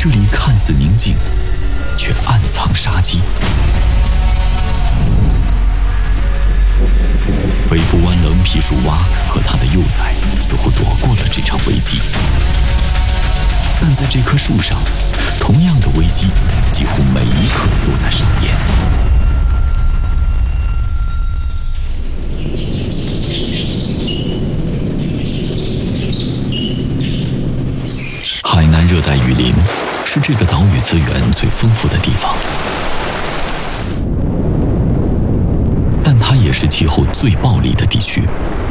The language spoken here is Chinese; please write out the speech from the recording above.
这里看似宁静，却暗藏杀机。北部湾冷皮树蛙和它的幼崽似乎躲过了这场危机，但在这棵树上，同样的危机几乎每一刻都在上演。海南热带雨林是这个岛屿资源最丰富的地方，但它也是气候最暴力的地区。